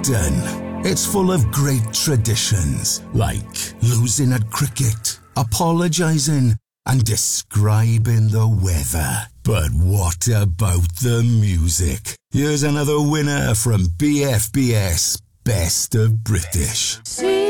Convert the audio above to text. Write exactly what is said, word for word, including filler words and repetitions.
Britain. It's full of great traditions, like losing at cricket, apologising, and describing the weather. But what about the music? Here's another winner from B F B S Best of British.